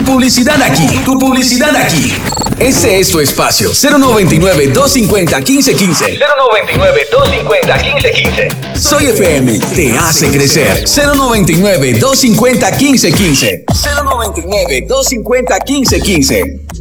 publicidad aquí, tu publicidad aquí. Este es tu espacio. 099-250-1515. 099-250-1515. Soy FM, te hace crecer. 099-250-1515. 099-250-1515.